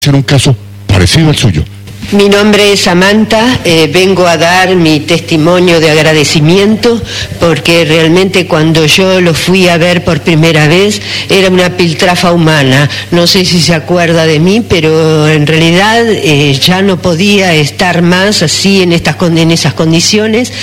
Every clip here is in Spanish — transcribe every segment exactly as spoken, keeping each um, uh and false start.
ser un caso parecido al suyo. Mi nombre es Samantha, eh, vengo a dar mi testimonio de agradecimiento porque realmente cuando yo lo fui a ver por primera vez era una piltrafa humana. No sé si se acuerda de mí, pero en realidad eh, ya no podía estar más así en, estas, en esas condiciones.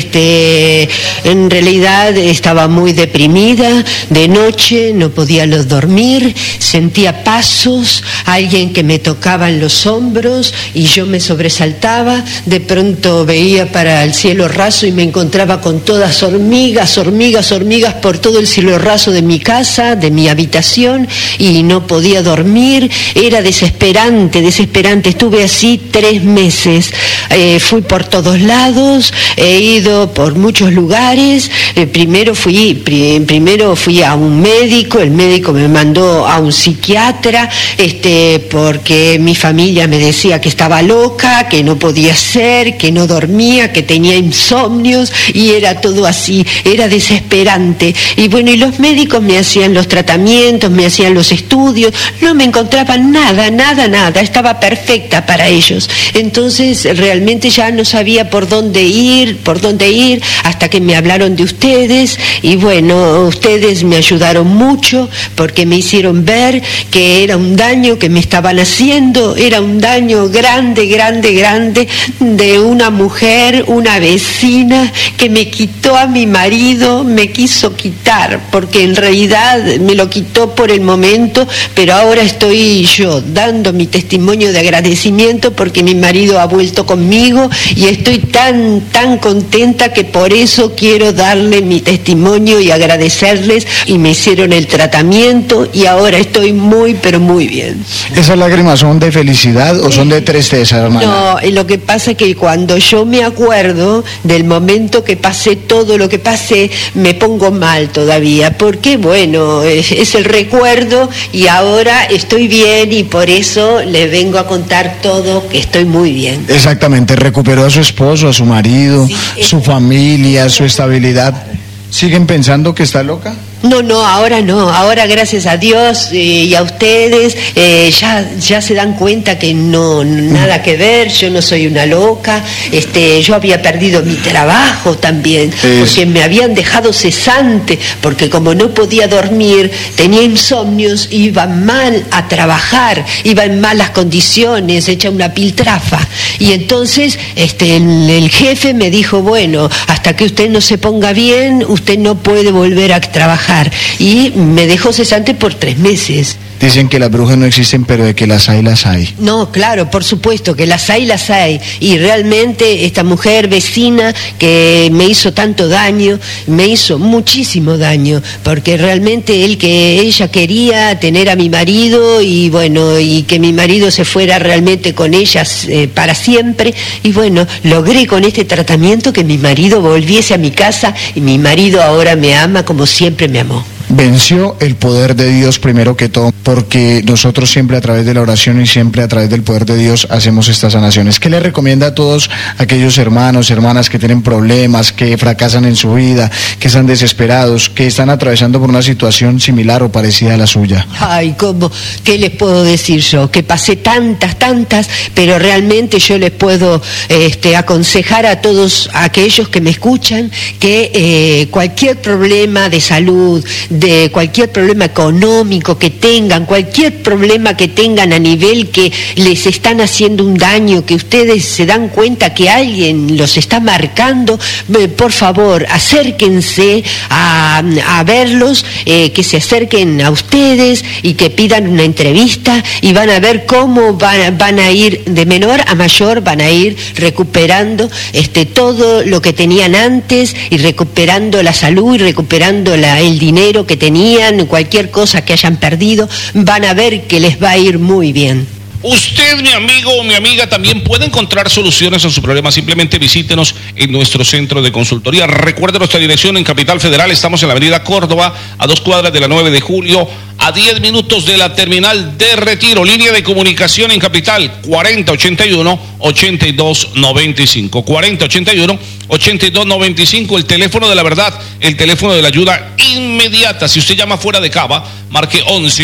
Este, en realidad estaba muy deprimida, de noche no podía dormir, sentía pasos, alguien que me tocaba en los hombros y yo me sobresaltaba, de pronto veía para el cielo raso y me encontraba con todas hormigas, hormigas, hormigas por todo el cielo raso de mi casa, de mi habitación, y no podía dormir. Era desesperante, desesperante. Estuve así tres meses. Eh, fui por todos lados, he ido por muchos lugares. Eh, primero fui, pri, primero fui a un médico, el médico me mandó a un psiquiatra, este, porque mi familia me decía que estaba loca, que no podía ser, que no dormía, que tenía insomnios, y era todo así, era desesperante. Y bueno, y los médicos me hacían los tratamientos, me hacían los estudios, no me encontraban nada, nada, nada, estaba perfecta para ellos. Entonces realmente ya no sabía por dónde ir, por dónde ir, hasta que me hablaron de ustedes, y bueno, ustedes me ayudaron mucho, porque me hicieron ver que era un daño que me estaban haciendo, era un daño grande, grande, grande, de una mujer, una vecina, que me quitó a mi marido, me quiso quitar, porque en realidad me lo quitó por el momento, pero ahora estoy yo dando mi testimonio de agradecimiento porque mi marido ha vuelto conmigo y estoy tan, tan contenta que por eso quiero darle mi testimonio y agradecerles, y me hicieron el tratamiento y ahora estoy muy, pero muy bien. ¿Esas lágrimas son de felicidad o son de tristeza, hermana? No, lo que pasa es que cuando yo me acuerdo del momento que pasé, todo lo que pasé, me pongo mal todavía, porque bueno, es, es el recuerdo y ahora estoy bien y por eso le vengo a contar todo, que estoy muy bien. Exactamente, recuperó a su esposo, a su marido, sí, su familia, su estabilidad. ¿Siguen pensando que está loca? No, no, ahora no, ahora gracias a Dios eh, y a ustedes eh, ya, ya se dan cuenta que no, nada que ver, yo no soy una loca, este, yo había perdido mi trabajo también, es... porque me habían dejado cesante, porque como no podía dormir, tenía insomnios, iba mal a trabajar, iba en malas condiciones, hecha una piltrafa, y entonces este, el, el jefe me dijo, bueno, hasta que usted no se ponga bien, usted no puede volver a trabajar. Y me dejó cesante por tres meses. Dicen que las brujas no existen, pero de que las hay, las hay. No, claro, por supuesto, que las hay, las hay. Y realmente esta mujer vecina que me hizo tanto daño, me hizo muchísimo daño, porque realmente él que ella quería tener a mi marido y bueno, y que mi marido se fuera realmente con ella eh, para siempre. Y bueno, logré con este tratamiento que mi marido volviese a mi casa y mi marido ahora me ama como siempre me amó. Venció el poder de Dios primero que todo, porque nosotros siempre a través de la oración y siempre a través del poder de Dios hacemos estas sanaciones. ¿Qué le recomienda a todos aquellos hermanos, hermanas que tienen problemas, que fracasan en su vida, que están desesperados, que están atravesando por una situación similar o parecida a la suya? Ay, ¿cómo? ¿Qué les puedo decir yo? Que pasé tantas, tantas, pero realmente yo les puedo este, aconsejar a todos aquellos que me escuchan que eh, cualquier problema de salud, de cualquier problema económico que tengan, cualquier problema que tengan a nivel que les están haciendo un daño, que ustedes se dan cuenta que alguien los está marcando, por favor, acérquense a, a verlos, eh, que se acerquen a ustedes y que pidan una entrevista y van a ver cómo van, van a ir de menor a mayor, van a ir recuperando este, todo lo que tenían antes y recuperando la salud y recuperando la, el dinero que tenían, cualquier cosa que hayan perdido, van a ver que les va a ir muy bien. Usted, mi amigo o mi amiga, también puede encontrar soluciones a su problema. Simplemente visítenos en nuestro centro de consultoría. Recuerde nuestra dirección en Capital Federal. Estamos en la avenida Córdoba, a dos cuadras de la nueve de julio, a diez minutos de la terminal de Retiro. Línea de comunicación en Capital, cuarenta ochenta y uno, ochenta y dos noventa y cinco. cuarenta ochenta y uno, ochenta y dos noventa y cinco, el teléfono de la verdad, el teléfono de la ayuda inmediata. Si usted llama fuera de Cava, marque once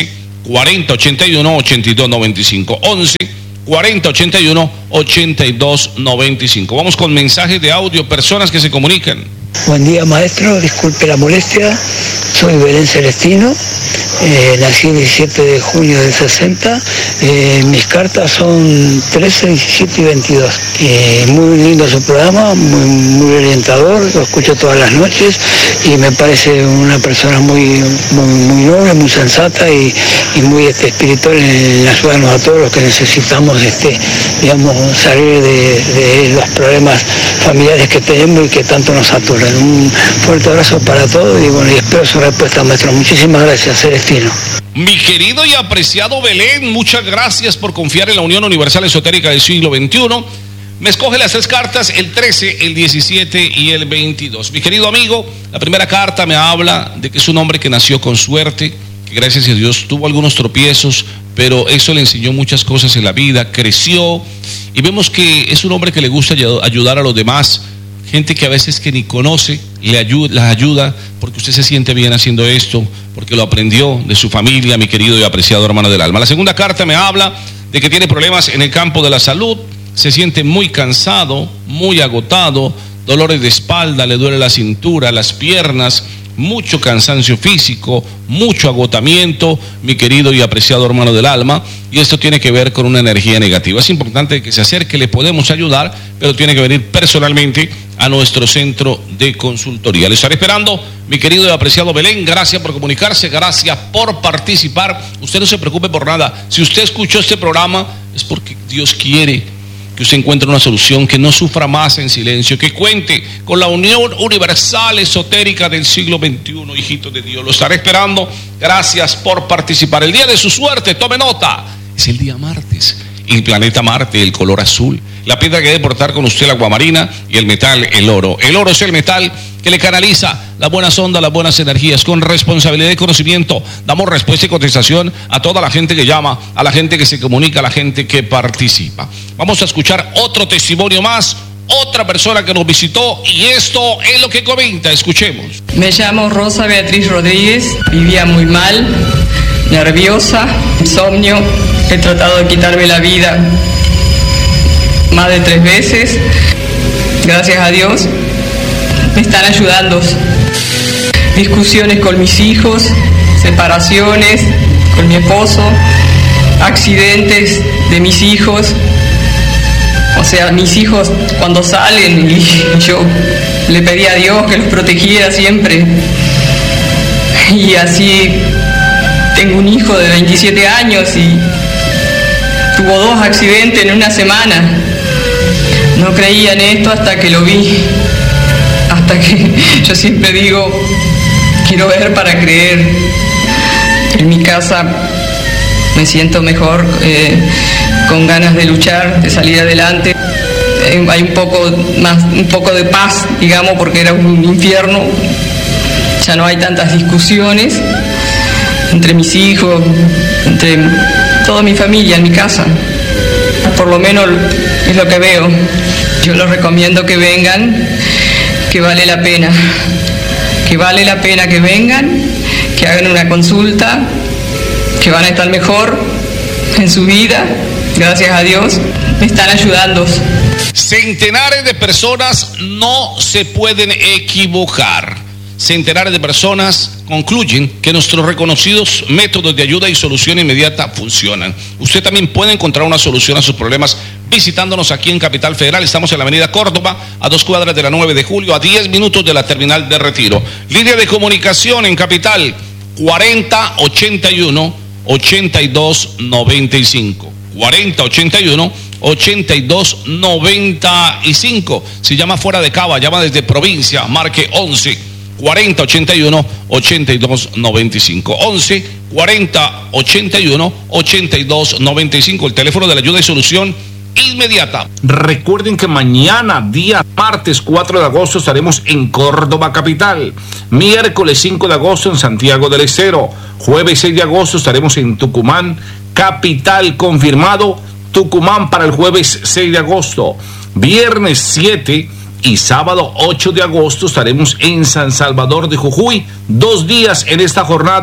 cuarenta ochenta y uno ochenta y dos noventa y cinco. once cuarenta ochenta y uno ochenta y dos noventa y cinco. Vamos con mensajes de audio, personas que se comunican. Buen día, maestro, disculpe la molestia, soy Belén Celestino, eh, nací el diecisiete de junio del sesenta, eh, mis cartas son trece, diecisiete y veintidós. Eh, muy lindo su programa, muy, muy orientador, lo escucho todas las noches y me parece una persona muy, muy, muy noble, muy sensata y, y muy este, espiritual en ayudarnos a todos los que necesitamos este, digamos, salir de, de los problemas familiares que tenemos y que tanto nos saturan. Un fuerte abrazo para todos y bueno, y espero su respuesta, maestro. Muchísimas gracias, Celestino. Mi querido y apreciado Belén, muchas gracias por confiar en la Unión Universal Esotérica del siglo veintiuno. Me escoge las tres cartas, el trece, el diecisiete y el veintidós. Mi querido amigo, la primera carta me habla de que es un hombre que nació con suerte, que gracias a Dios tuvo algunos tropiezos, pero eso le enseñó muchas cosas en la vida, creció, y vemos que es un hombre que le gusta ayudar a los demás. Gente que a veces que ni conoce, le ayuda, las ayuda porque usted se siente bien haciendo esto, porque lo aprendió de su familia, mi querido y apreciado hermano del alma. La segunda carta me habla de que tiene problemas en el campo de la salud, se siente muy cansado, muy agotado, dolores de espalda, le duele la cintura, las piernas, mucho cansancio físico, mucho agotamiento, mi querido y apreciado hermano del alma, y esto tiene que ver con una energía negativa. Es importante que se acerque, le podemos ayudar, pero tiene que venir personalmente a nuestro centro de consultoría. Le estaré esperando, mi querido y apreciado Belén. Gracias por comunicarse, gracias por participar. Usted no se preocupe por nada. Si usted escuchó este programa, es porque Dios quiere que usted encuentre una solución, que no sufra más en silencio, que cuente con la Unión Universal Esotérica del siglo veintiuno, hijito de Dios. Lo estaré esperando. Gracias por participar. El día de su suerte, tome nota, es el día martes. El planeta Marte, el color azul. La piedra que debe portar con usted, la aguamarina, y el metal, el oro. El oro es el metal que le canaliza las buenas ondas, las buenas energías. Con responsabilidad y conocimiento damos respuesta y contestación a toda la gente que llama, a la gente que se comunica, a la gente que participa. Vamos a escuchar otro testimonio más, otra persona que nos visitó, y esto es lo que comenta. Escuchemos. Me llamo Rosa Beatriz Rodríguez, vivía muy mal, nerviosa, insomnio, he tratado de quitarme la vida más de tres veces. Gracias a Dios me están ayudando. Discusiones con mis hijos, separaciones con mi esposo, accidentes de mis hijos. O sea, mis hijos cuando salen y yo le pedí a Dios que los protegiera siempre. Y así tengo un hijo de veintisiete años y tuvo dos accidentes en una semana. No creía en esto hasta que lo vi. Hasta que yo siempre digo, quiero ver para creer. En mi casa me siento mejor, eh, con ganas de luchar, de salir adelante. Eh, hay un poco más, un poco de paz, digamos, porque era un infierno. Ya no hay tantas discusiones entre mis hijos, entre toda mi familia en mi casa. Por lo menos es lo que veo. Yo les recomiendo que vengan, que vale la pena, que vale la pena que vengan, que hagan una consulta, que van a estar mejor en su vida, gracias a Dios, me están ayudando. Centenares de personas no se pueden equivocar. Centenares de personas concluyen que nuestros reconocidos métodos de ayuda y solución inmediata funcionan. Usted también puede encontrar una solución a sus problemas visitándonos aquí en Capital Federal. Estamos en la avenida Córdoba, a dos cuadras de la nueve de julio, a diez minutos de la terminal de Retiro. Línea de comunicación en Capital, cuarenta ochenta y uno ochenta y dos noventa y cinco. cuarenta ochenta y uno ochenta y dos noventa y cinco. Si llama fuera de Cava, llama desde provincia, marque once cuarenta ochenta y uno ochenta y dos noventa y cinco. once cuarenta ochenta y uno ochenta y dos noventa y cinco, el teléfono de la ayuda y solución inmediata. Recuerden que mañana, día martes cuatro de agosto, estaremos en Córdoba capital. Miércoles cinco de agosto en Santiago del Estero. Jueves seis de agosto estaremos en Tucumán capital, confirmado Tucumán para el jueves seis de agosto. Viernes siete y sábado ocho de agosto estaremos en San Salvador de Jujuy. Dos días en esta jornada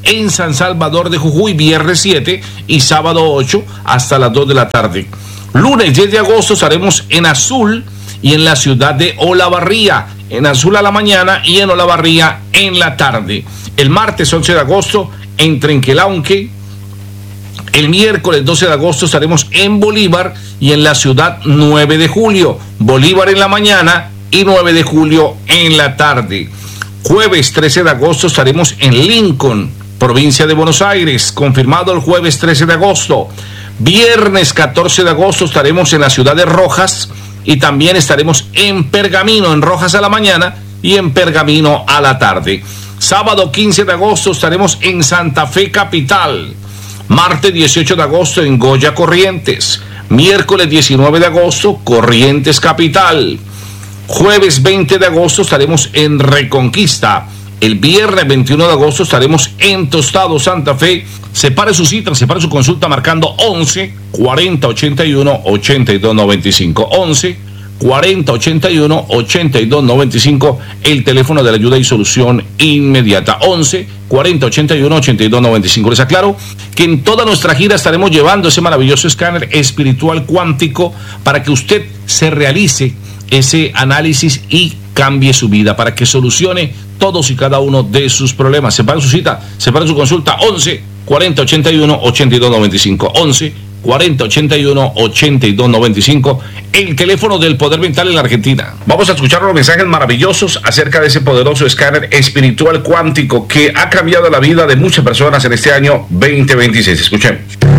en San Salvador de Jujuy, viernes siete y sábado ocho hasta las dos de la tarde. Lunes diez de agosto estaremos en Azul y en la ciudad de Olavarría, en Azul a la mañana y en Olavarría en la tarde. El martes once de agosto en Trenquelauque. El miércoles doce de agosto estaremos en Bolívar y en la ciudad nueve de julio. Bolívar en la mañana y nueve de julio en la tarde. Jueves trece de agosto estaremos en Lincoln, provincia de Buenos Aires, confirmado el jueves trece de agosto. Viernes catorce de agosto estaremos en la ciudad de Rojas y también estaremos en Pergamino, en Rojas a la mañana y en Pergamino a la tarde. Sábado quince de agosto estaremos en Santa Fe capital. Martes dieciocho de agosto en Goya Corrientes. Miércoles diecinueve de agosto Corrientes capital. Jueves veinte de agosto estaremos en Reconquista. El viernes veintiuno de agosto estaremos en Tostado, Santa Fe. Separe su cita, separe su consulta marcando once cuarenta ochenta y uno ochenta y dos noventa y cinco. once cuarenta ochenta y uno ochenta y dos noventa y cinco, el teléfono de la ayuda y solución inmediata. once cuarenta ochenta y uno ochenta y dos noventa y cinco. Les aclaro que en toda nuestra gira estaremos llevando ese maravilloso escáner espiritual cuántico para que usted se realice ese análisis y cambie su vida, para que solucione todos y cada uno de sus problemas. Separe su cita, separe su consulta, once cuarenta ochenta y uno ochenta y dos noventa y cinco. once cuarenta ochenta y uno ochenta y dos noventa y cinco, el teléfono del poder mental en la Argentina. Vamos a escuchar los mensajes maravillosos acerca de ese poderoso escáner espiritual cuántico que ha cambiado la vida de muchas personas en este año veinte veintiséis. Escuchemos.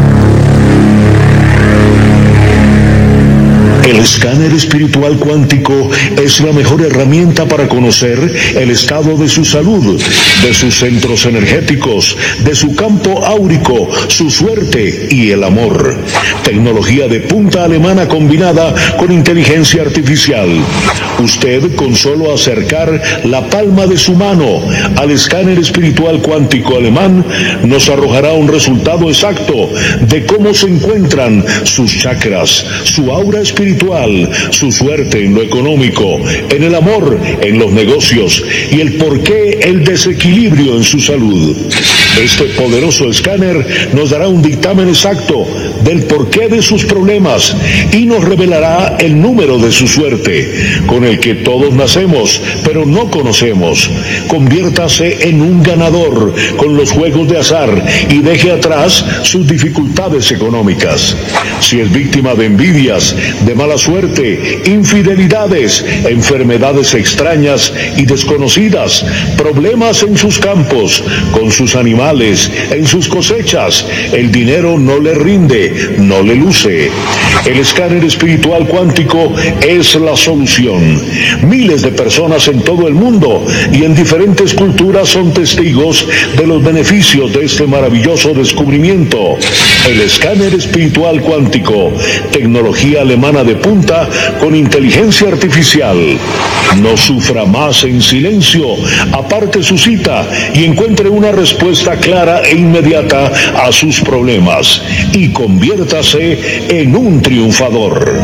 El escáner espiritual cuántico es la mejor herramienta para conocer el estado de su salud, de sus centros energéticos, de su campo áurico, su suerte y el amor. Tecnología de punta alemana combinada con inteligencia artificial. Usted, con solo acercar la palma de su mano al escáner espiritual cuántico alemán, nos arrojará un resultado exacto de cómo se encuentran sus chakras, su aura espiritual, su suerte en lo económico, en el amor, en los negocios y el porqué el desequilibrio en su salud. Este poderoso escáner nos dará un dictamen exacto del porqué de sus problemas y nos revelará el número de su suerte, con el que todos nacemos, pero no conocemos. Conviértase en un ganador con los juegos de azar y deje atrás sus dificultades económicas. Si es víctima de envidias, de mala suerte, infidelidades, enfermedades extrañas y desconocidas, problemas en sus campos, con sus animales, en sus cosechas, el dinero no le rinde, no le luce. El escáner espiritual cuántico es la solución. Miles de personas en todo el mundo y en diferentes culturas son testigos de los beneficios de este maravilloso descubrimiento. El escáner espiritual cuántico, tecnología alemana de punta con inteligencia artificial. No sufra más en silencio, aparte su cita y encuentre una respuesta clara e inmediata a sus problemas y conviértase en un triunfador.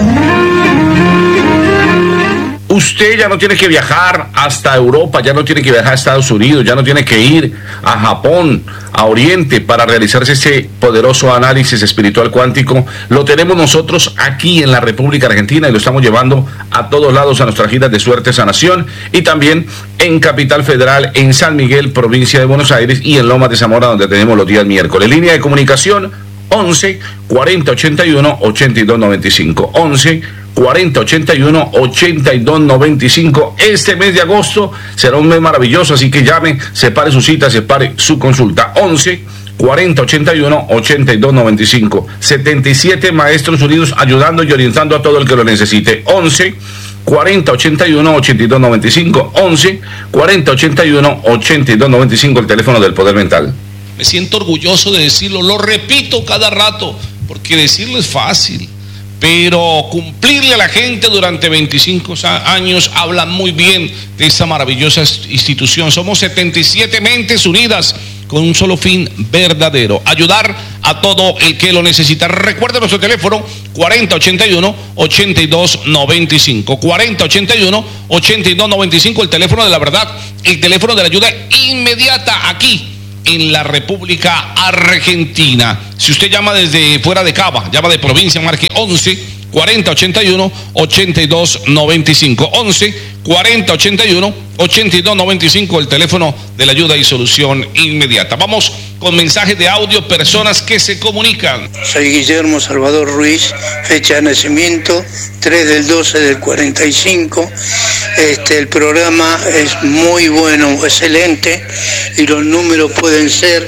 Usted ya no tiene que viajar hasta Europa, ya no tiene que viajar a Estados Unidos, ya no tiene que ir a Japón, a Oriente para realizarse ese poderoso análisis espiritual cuántico. Lo tenemos nosotros aquí en la República Argentina y lo estamos llevando a todos lados a nuestras giras de suerte, sanación y también en Capital Federal, en San Miguel, provincia de Buenos Aires y en Lomas de Zamora, donde tenemos los días miércoles. Línea de comunicación once cuarenta ochenta y uno ochenta y dos noventa y cinco. once cuarenta ochenta y uno ochenta y dos noventa y cinco. Este mes de agosto será un mes maravilloso, así que llame, separe su cita, separe su consulta. once cuarenta ochenta y uno ochenta y dos noventa y cinco. setenta y siete maestros unidos ayudando y orientando a todo el que lo necesite. once cuarenta ochenta y uno ochenta y dos noventa y cinco. once cuarenta ochenta y uno ochenta y dos noventa y cinco, el teléfono del poder mental. Me siento orgulloso de decirlo, lo repito cada rato, porque decirlo es fácil, pero cumplirle a la gente durante veinticinco años habla muy bien de esa maravillosa institución. Somos setenta y siete mentes unidas con un solo fin verdadero: ayudar a todo el que lo necesita. Recuerda nuestro teléfono cuarenta ochenta y uno ochenta y dos noventa y cinco. cuarenta ochenta y uno ochenta y dos noventa y cinco, el teléfono de la verdad, el teléfono de la ayuda inmediata aquí en la República Argentina. Si usted llama desde fuera de Cava, llama de provincia, marque once cuarenta ochenta y uno ochenta y dos noventa y cinco. once cuarenta ochenta y uno ochenta y dos noventa y cinco, el teléfono de la ayuda y solución inmediata. Vamos con mensajes de audio, personas que se comunican. Soy Guillermo Salvador Ruiz, fecha de nacimiento tres del doce del cuarenta y cinco. Este, el programa es muy bueno, excelente, y los números pueden ser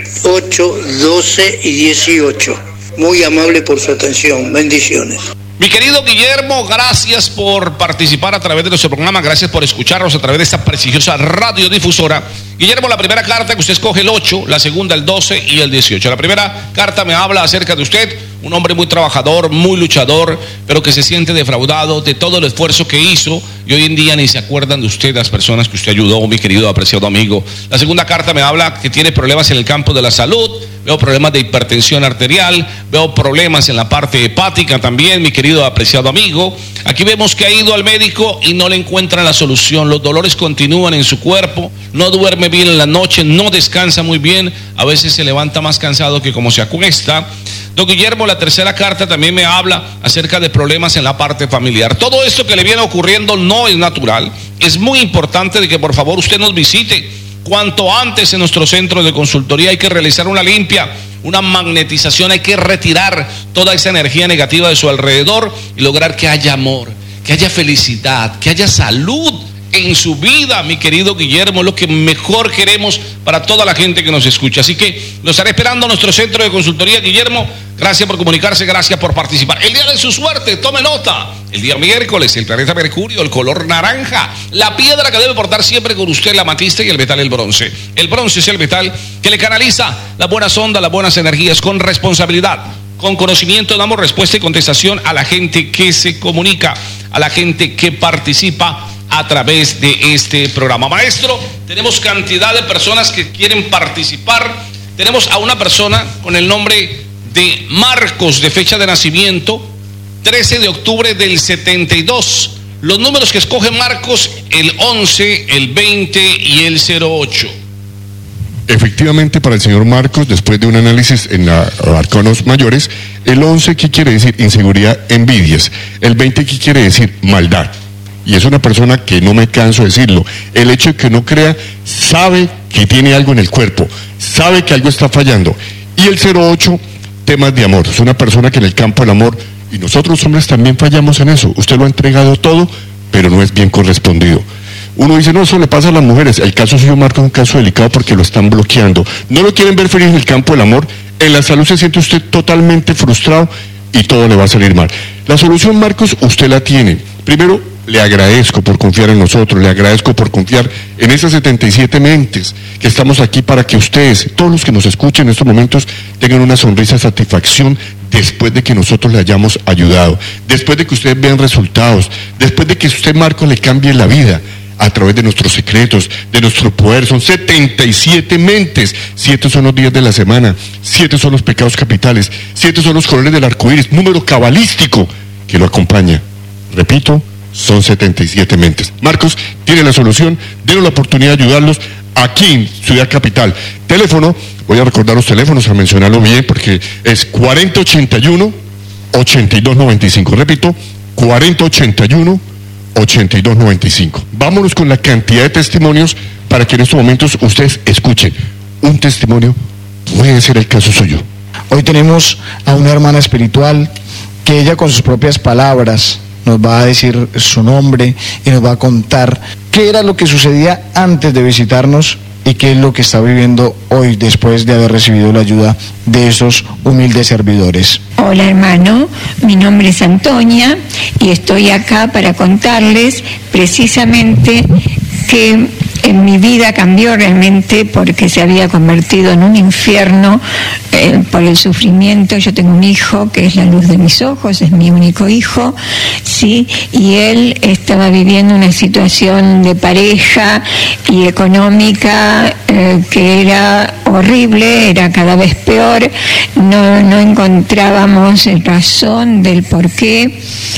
ocho, doce y dieciocho. Muy amable por su atención. Bendiciones. Mi querido Guillermo, gracias por participar a través de nuestro programa, gracias por escucharnos a través de esta prestigiosa radiodifusora. Guillermo, la primera carta que usted escoge el ocho, la segunda el doce y el dieciocho. La primera carta me habla acerca de usted, un hombre muy trabajador, muy luchador, pero que se siente defraudado de todo el esfuerzo que hizo y hoy en día ni se acuerdan de usted, las personas que usted ayudó, mi querido apreciado amigo. La segunda carta me habla que tiene problemas en el campo de la salud, veo problemas de hipertensión arterial, veo problemas en la parte hepática también, mi querido apreciado amigo. Aquí vemos que ha ido al médico y no le encuentran la solución, los dolores continúan en su cuerpo, no duerme bien en la noche, no descansa muy bien, a veces se levanta más cansado que como se acuesta. Don Guillermo, la tercera carta también me habla acerca de problemas en la parte familiar. Todo esto que le viene ocurriendo no es natural, es muy importante de que por favor usted nos visite cuanto antes en nuestro centro de consultoría. Hay que realizar una limpia, una magnetización, hay que retirar toda esa energía negativa de su alrededor y lograr que haya amor, que haya felicidad, que haya salud en su vida, mi querido Guillermo, lo que mejor queremos para toda la gente que nos escucha. Así que lo estaré esperando en nuestro centro de consultoría. Guillermo, gracias por comunicarse, gracias por participar. El día de su suerte, tome nota, el día miércoles, el planeta Mercurio, el color naranja, la piedra que debe portar siempre con usted, la amatista, y el metal, el bronce. El bronce es el metal que le canaliza las buenas ondas, las buenas energías con responsabilidad, con conocimiento. Damos respuesta y contestación a la gente que se comunica, a la gente que participa a través de este programa. Maestro, tenemos cantidad de personas que quieren participar. Tenemos a una persona con el nombre de Marcos, de fecha de nacimiento trece de octubre del setenta y dos. Los números que escoge Marcos, el once, el veinte y el cero ocho. Efectivamente, para el señor Marcos, después de un análisis en la arcanos mayores, el once, ¿qué quiere decir? Inseguridad, envidias. El veinte, ¿qué quiere decir? Maldad. Y es una persona que no me canso de decirlo. El hecho de que no crea, sabe que tiene algo en el cuerpo, sabe que algo está fallando. Y el cero ocho, temas de amor. Es una persona que en el campo del amor, y nosotros los hombres también fallamos en eso. Usted lo ha entregado todo, pero no es bien correspondido. Uno dice, no, eso le pasa a las mujeres. El caso suyo, Marco, es un caso delicado porque lo están bloqueando. No lo quieren ver feliz en el campo del amor. En la salud se siente usted totalmente frustrado y todo le va a salir mal. La solución, Marcos, usted la tiene. Primero, le agradezco por confiar en nosotros, le agradezco por confiar en esas setenta y siete mentes que estamos aquí para que ustedes, todos los que nos escuchen en estos momentos, tengan una sonrisa de satisfacción después de que nosotros le hayamos ayudado, después de que ustedes vean resultados, después de que usted, Marcos, le cambie la vida a través de nuestros secretos, de nuestro poder. Son setenta y siete mentes, siete son los días de la semana, siete son los pecados capitales, siete son los colores del arco iris, número cabalístico que lo acompaña. Repito, son setenta y siete mentes. Marcos tiene la solución, denos la oportunidad de ayudarlos aquí en Ciudad Capital. Teléfono, voy a recordar los teléfonos, a mencionarlo bien, porque es cuarenta ochenta y uno ochenta y dos noventa y cinco. Repito, cuarenta ochenta y uno ochenta y dos noventa y cinco. Vámonos con la cantidad de testimonios para que en estos momentos ustedes escuchen. Un testimonio puede ser el caso suyo. Hoy tenemos a una hermana espiritual que ella con sus propias palabras nos va a decir su nombre y nos va a contar qué era lo que sucedía antes de visitarnos y qué es lo que está viviendo hoy después de haber recibido la ayuda de esos humildes servidores. Hola hermano, mi nombre es Antonia y estoy acá para contarles precisamente que en mi vida cambió realmente porque se había convertido en un infierno eh, por el sufrimiento. Yo tengo un hijo que es la luz de mis ojos, es mi único hijo, sí, y él estaba viviendo una situación de pareja y económica eh, que era horrible, era cada vez peor. No, no encontrábamos razón del por qué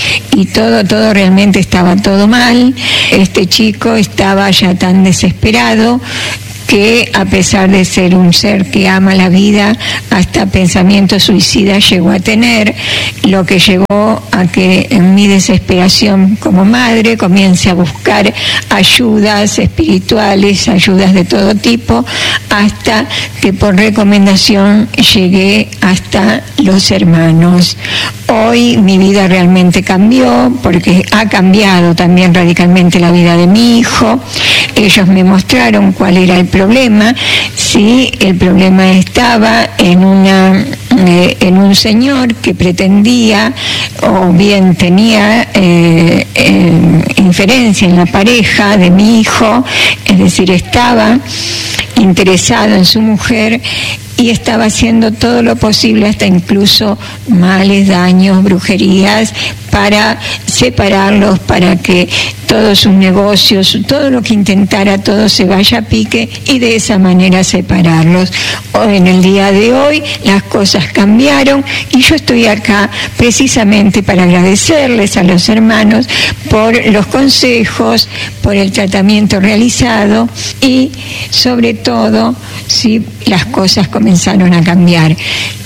y todo, todo realmente estaba todo mal. Este chico estaba ya tan desesperado que a pesar de ser un ser que ama la vida, hasta pensamientos suicidas llegó a tener, lo que llevó a que en mi desesperación como madre comience a buscar ayudas espirituales, ayudas de todo tipo, hasta que por recomendación llegué hasta los hermanos. Hoy mi vida realmente cambió, porque ha cambiado también radicalmente la vida de mi hijo. Ellos me mostraron cuál era el problema. Sí, el problema estaba en una eh, en un señor que pretendía, o bien tenía eh, eh, inferencia en la pareja de mi hijo, es decir, estaba interesado en su mujer y estaba haciendo todo lo posible, hasta incluso males, daños, brujerías, para separarlos, para que todos sus negocios, todo lo que intentara, todo se vaya a pique, y de esa manera separarlos. Hoy, en el día de hoy, las cosas cambiaron y yo estoy acá precisamente para agradecerles a los hermanos por los consejos, por el tratamiento realizado y sobre todo, si las cosas comenzaron a cambiar.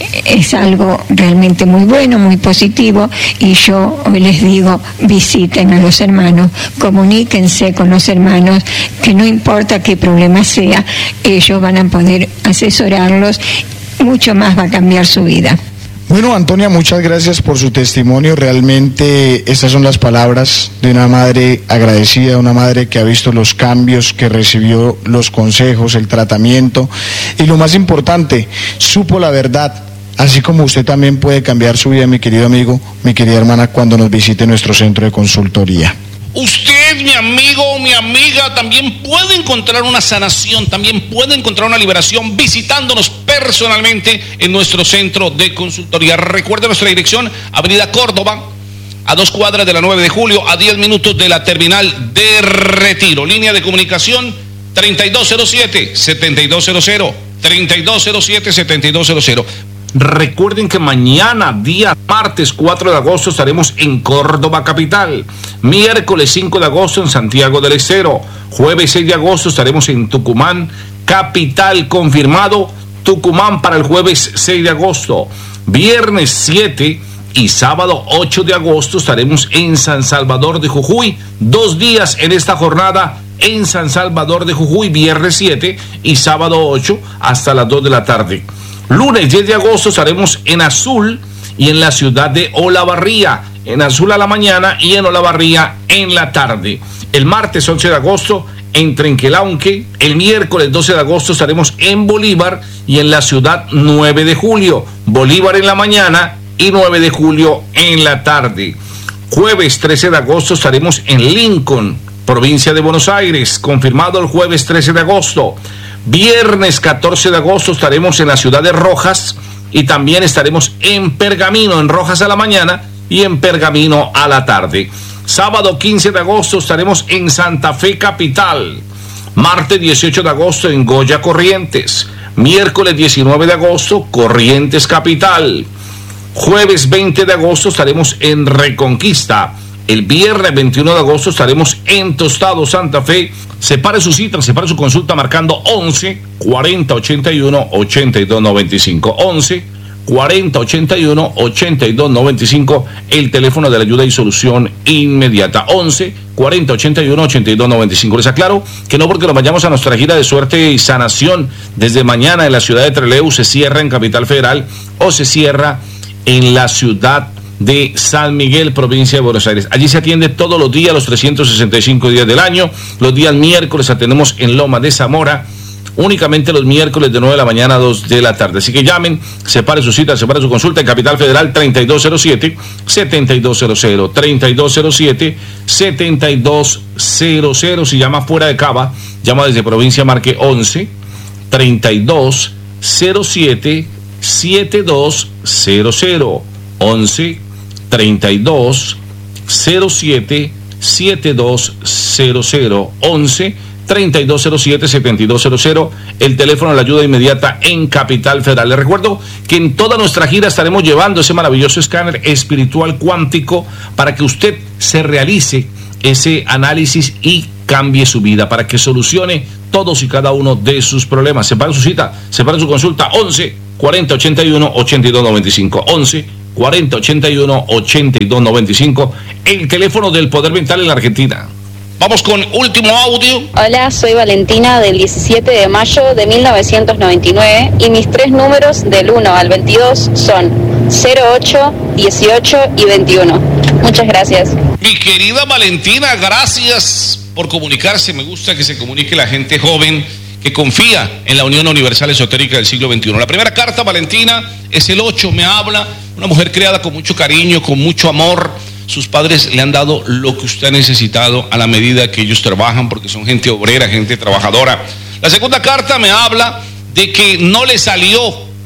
Es algo realmente muy bueno, muy positivo, y yo hoy les digo, visiten a los hermanos, comuníquense con los hermanos, que no importa qué problema sea, ellos van a poder asesorarlos, mucho más va a cambiar su vida. Bueno, Antonia, muchas gracias por su testimonio. Realmente estas son las palabras de una madre agradecida, una madre que ha visto los cambios, que recibió los consejos, el tratamiento y lo más importante, supo la verdad. Así como usted también puede cambiar su vida, mi querido amigo, mi querida hermana, cuando nos visite nuestro centro de consultoría. Usted, mi amigo, mi amiga, también puede encontrar una sanación, también puede encontrar una liberación visitándonos personalmente en nuestro centro de consultoría. Recuerde nuestra dirección, Avenida Córdoba, a dos cuadras de la nueve de julio, a diez minutos de la terminal de Retiro. Línea de comunicación treinta y dos cero siete, setenta y dos cero cero, treinta y dos cero siete, setenta y dos cero cero. Recuerden que mañana, día martes cuatro de agosto, estaremos en Córdoba capital. Miércoles cinco de agosto en Santiago del Estero. Jueves seis de agosto estaremos en Tucumán capital, confirmado Tucumán para el jueves seis de agosto. Viernes siete y sábado ocho de agosto estaremos en San Salvador de Jujuy. Dos días en esta jornada en San Salvador de Jujuy, viernes siete y sábado ocho hasta las dos de la tarde. Lunes diez de agosto estaremos en Azul y en la ciudad de Olavarría. En Azul a la mañana y en Olavarría en la tarde. El martes once de agosto en Trenquelauque. El miércoles doce de agosto estaremos en Bolívar y en la ciudad nueve de julio. Bolívar en la mañana y nueve de julio en la tarde. Jueves trece de agosto estaremos en Lincoln, provincia de Buenos Aires. Confirmado el jueves trece de agosto. Viernes catorce de agosto estaremos en la ciudad de Rojas y también estaremos en Pergamino, en Rojas a la mañana y en Pergamino a la tarde. Sábado quince de agosto estaremos en Santa Fe capital. Martes dieciocho de agosto en Goya Corrientes. Miércoles diecinueve de agosto Corrientes capital. Jueves veinte de agosto estaremos en Reconquista. El viernes veintiuno de agosto estaremos en Tostado, Santa Fe. Separe su cita, separe su consulta marcando once, cuarenta, ochenta y uno, ochenta y dos, noventa y cinco. once, cuarenta, ochenta y uno, ochenta y dos, noventa y cinco, el teléfono de la ayuda y solución inmediata. once, cuarenta, ochenta y uno, ochenta y dos, noventa y cinco. Les aclaro que no porque nos vayamos a nuestra gira de suerte y sanación desde mañana en la ciudad de Trelew se cierra en Capital Federal o se cierra en la ciudad de San Miguel, provincia de Buenos Aires. Allí se atiende todos los días, los trescientos sesenta y cinco días del año. Los días miércoles atendemos en Loma de Zamora, únicamente los miércoles de nueve de la mañana a dos de la tarde. Así que llamen, separe su cita, separe su consulta en Capital Federal treinta y dos cero siete, setenta y dos cero cero, treinta y dos cero siete, setenta y dos cero cero. Si llama fuera de Cava, llama desde provincia, marque once, treinta y dos cero siete, setenta y dos cero cero. once, treinta y dos cero siete, setenta y dos cero cero. once, treinta y dos cero siete, setenta y dos cero cero, el teléfono de la ayuda inmediata en Capital Federal. Les recuerdo que en toda nuestra gira estaremos llevando ese maravilloso escáner espiritual cuántico para que usted se realice ese análisis y cambie su vida, para que solucione todos y cada uno de sus problemas. Separen su cita, separen su consulta, once cuarenta ochenta y uno ochenta y dos noventa y cinco, once cuarenta ochenta y uno ochenta y dos noventa y cinco, el teléfono del Poder Mental en la Argentina. Vamos con último audio. Hola, soy Valentina del diecisiete de mayo de mil novecientos noventa y nueve y mis tres números del uno al veintidós son cero ocho, dieciocho y veintiuno. Muchas gracias. Mi querida Valentina, gracias por comunicarse. Me gusta que se comunique la gente joven que confía en la Unión Universal Esotérica del siglo veintiuno. La primera carta, Valentina, es el ocho. Me habla una mujer creada con mucho cariño, con mucho amor. Sus padres le han dado lo que usted ha necesitado a la medida que ellos trabajan, porque son gente obrera, gente trabajadora. La segunda carta me habla de que no le salió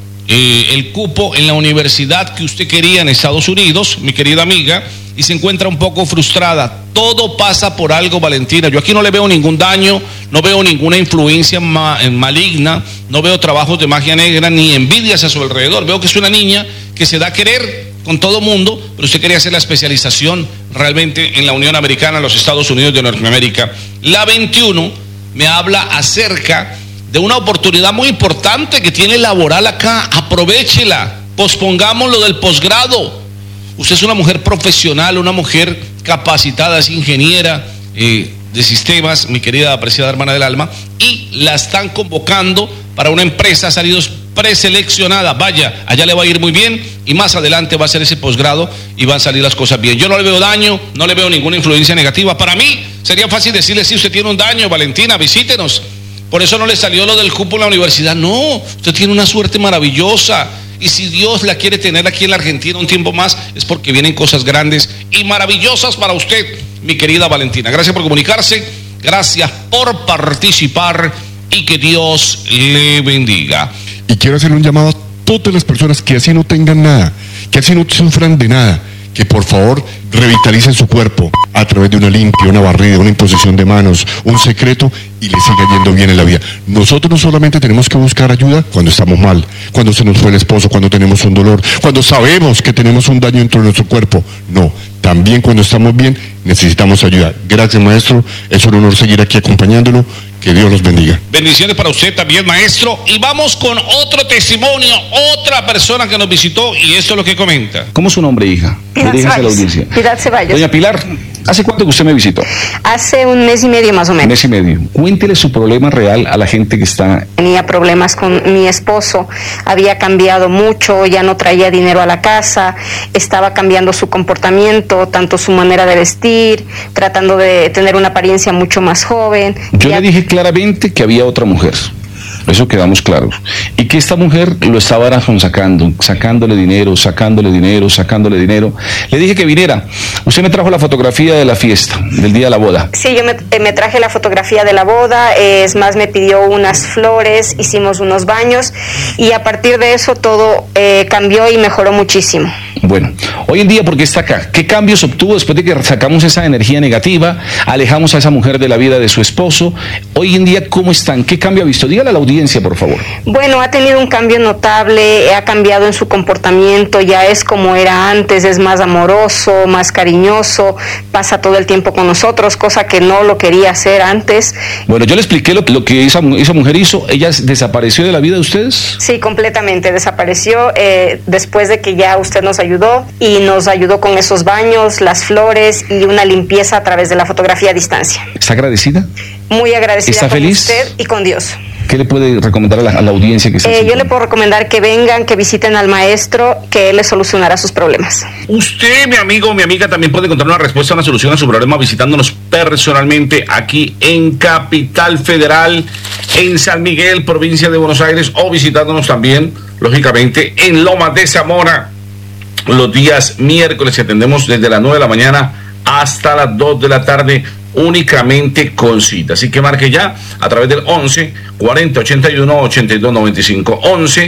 eh, el cupo en la universidad que usted quería en Estados Unidos, mi querida amiga, y se encuentra un poco frustrada. Todo pasa por algo, Valentina. Yo aquí no le veo ningún daño, no veo ninguna influencia ma maligna, no veo trabajos de magia negra, ni envidias a su alrededor. Veo que es una niña que se da a querer con todo mundo, pero usted quería hacer la especialización realmente en la Unión Americana, en los Estados Unidos de Norteamérica. La veintiuno me habla acerca de una oportunidad muy importante que tiene laboral acá. Aprovéchela, pospongamos lo del posgrado. Usted es una mujer profesional, una mujer capacitada, es ingeniera eh, de sistemas, mi querida apreciada hermana del alma, y la están convocando para una empresa, ha salido preseleccionada. Vaya, allá le va a ir muy bien y más adelante va a hacer ese posgrado y van a salir las cosas bien. Yo no le veo daño, no le veo ninguna influencia negativa. Para mí sería fácil decirle, si usted tiene un daño, Valentina, visítenos. Por eso no le salió lo del cupo en la universidad. No, usted tiene una suerte maravillosa. Y si Dios la quiere tener aquí en la Argentina un tiempo más, es porque vienen cosas grandes y maravillosas para usted, mi querida Valentina. Gracias por comunicarse, gracias por participar y que Dios le bendiga. Y quiero hacerle un llamado a todas las personas que así no tengan nada, que así no sufran de nada, que por favor revitalicen su cuerpo a través de una limpia, una barrida, una imposición de manos, un secreto, y le siga yendo bien en la vida. Nosotros no solamente tenemos que buscar ayuda cuando estamos mal, cuando se nos fue el esposo, cuando tenemos un dolor, cuando sabemos que tenemos un daño dentro de nuestro cuerpo. No, también cuando estamos bien necesitamos ayuda. Gracias, maestro, es un honor seguir aquí acompañándolo. Que Dios los bendiga. Bendiciones para usted también, maestro. Y vamos con otro testimonio, otra persona que nos visitó, y esto es lo que comenta. ¿Cómo es su nombre, hija? Pilar Ceballos. Pilar Ceballos. Doña Pilar, ¿hace cuánto que usted me visitó? Hace un mes y medio más o menos. Un mes y medio. Cuéntele su problema real a la gente que está... Tenía problemas con mi esposo, había cambiado mucho, ya no traía dinero a la casa, estaba cambiando su comportamiento, tanto su manera de vestir, tratando de tener una apariencia mucho más joven. Yo ya... le dije claramente que había otra mujer, eso quedamos claros, y que esta mujer lo estaba sacando, sacándole dinero, sacándole dinero, sacándole dinero. Le dije que viniera. Usted me trajo la fotografía de la fiesta, del día de la boda. Sí, yo me, me traje la fotografía de la boda, es más, me pidió unas flores, hicimos unos baños, y a partir de eso todo eh, cambió y mejoró muchísimo. Bueno, hoy en día, ¿por qué está acá? ¿Qué cambios obtuvo después de que sacamos esa energía negativa, alejamos a esa mujer de la vida de su esposo? Hoy en día, ¿cómo están? ¿Qué cambio ha visto? Dígale a la audiencia, por favor. Bueno, ha tenido un cambio notable, ha cambiado en su comportamiento, ya es como era antes, es más amoroso, más cariñoso, pasa todo el tiempo con nosotros, cosa que no lo quería hacer antes. Bueno, yo le expliqué lo, lo que esa, esa mujer hizo. ¿Ella desapareció de la vida de ustedes? Sí, completamente, desapareció eh, después de que ya usted nos ayudó y nos ayudó con esos baños, las flores y una limpieza a través de la fotografía a distancia. ¿Está agradecida? Muy agradecida. ¿Está con feliz? Usted y con Dios. ¿Qué le puede recomendar a la, a la audiencia que está eh, Yo le puedo recomendar que vengan, que visiten al maestro, que él les solucionará sus problemas. Usted, mi amigo o mi amiga, también puede encontrar una respuesta, una solución a su problema visitándonos personalmente aquí en Capital Federal, en San Miguel, provincia de Buenos Aires, o visitándonos también, lógicamente, en Lomas de Zamora, los días miércoles, que atendemos desde las nueve de la mañana hasta las dos de la tarde, únicamente con cita. Así que marque ya a través del once cuarenta ochenta y uno ochenta y dos noventa y cinco, once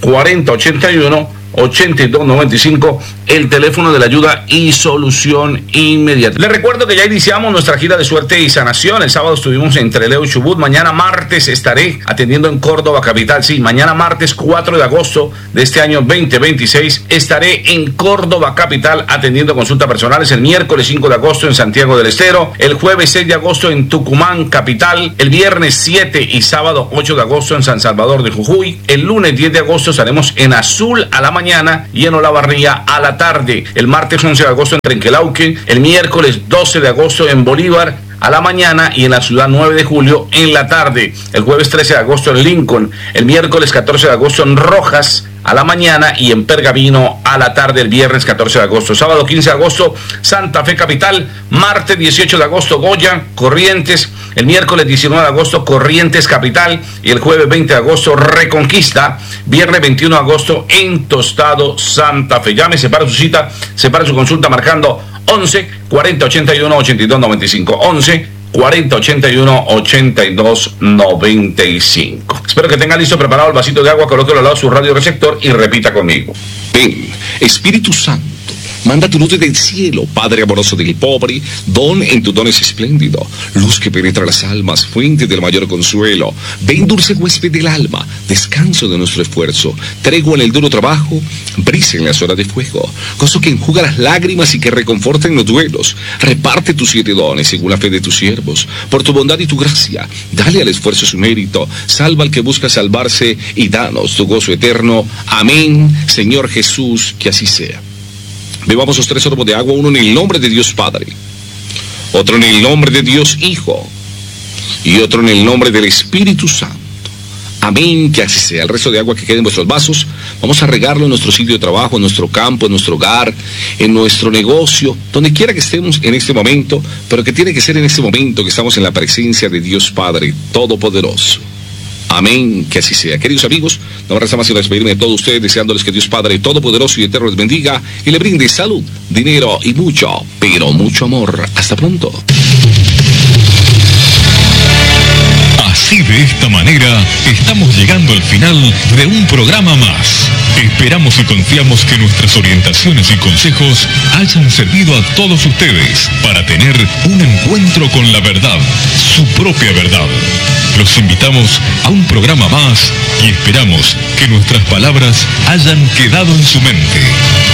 cuarenta ochenta y uno ochenta y dos noventa y cinco, el teléfono de la ayuda y solución inmediata. Les recuerdo que ya iniciamos nuestra gira de suerte y sanación. El sábado estuvimos en Trelew y Chubut. Mañana martes estaré atendiendo en Córdoba capital. Sí, mañana martes cuatro de agosto de este año veinte veintiséis estaré en Córdoba capital atendiendo consultas personales. El miércoles cinco de agosto en Santiago del Estero. El jueves seis de agosto en Tucumán capital. El viernes siete y sábado ocho de agosto en San Salvador de Jujuy. El lunes diez de agosto estaremos en Azul a la mañana mañana y en Olavarría a la tarde. El martes once de agosto en Trenquelauque, el miércoles doce de agosto en Bolívar a la mañana y en la ciudad nueve de julio en la tarde. El jueves trece de agosto en Lincoln, el miércoles catorce de agosto en Rojas a la mañana y en Pergamino a la tarde el viernes catorce de agosto. Sábado quince de agosto Santa Fe capital, martes dieciocho de agosto Goya, Corrientes, el miércoles diecinueve de agosto Corrientes capital y el jueves veinte de agosto Reconquista, viernes veintiuno de agosto en Tostado Santa Fe. Llame, separa su cita, separa su consulta marcando once cuarenta ochenta y uno ochenta y dos noventa y cinco, once cuarenta ochenta y uno ochenta y dos noventa y cinco. Espero que tenga listo preparado el vasito de agua, colóquelo al lado de su radio receptor y repita conmigo. Ven, Espíritu Santo, manda tu luz del cielo, Padre amoroso del pobre, don en tus dones espléndido, luz que penetra las almas, fuente del mayor consuelo. Ven, dulce huésped del alma, descanso de nuestro esfuerzo, tregua en el duro trabajo, brisa en las horas de fuego, gozo que enjuga las lágrimas y que reconforta en los duelos. Reparte tus siete dones según la fe de tus siervos, por tu bondad y tu gracia, dale al esfuerzo su mérito, salva al que busca salvarse y danos tu gozo eterno. Amén, Señor Jesús, que así sea. Bebamos los tres sorbos de agua, uno en el nombre de Dios Padre, otro en el nombre de Dios Hijo y otro en el nombre del Espíritu Santo. Amén, que así sea. El resto de agua que quede en vuestros vasos, vamos a regarlo en nuestro sitio de trabajo, en nuestro campo, en nuestro hogar, en nuestro negocio, donde quiera que estemos en este momento, pero que tiene que ser en este momento que estamos en la presencia de Dios Padre Todopoderoso. Amén, que así sea. Queridos amigos, no me resta más que despedirme de todos ustedes, deseándoles que Dios Padre Todopoderoso y Eterno les bendiga y le brinde salud, dinero y mucho, pero mucho amor. Hasta pronto. Así, de esta manera, estamos llegando al final de un programa más. Esperamos y confiamos que nuestras orientaciones y consejos hayan servido a todos ustedes para tener un encuentro con la verdad, su propia verdad. Los invitamos a un programa más y esperamos que nuestras palabras hayan quedado en su mente.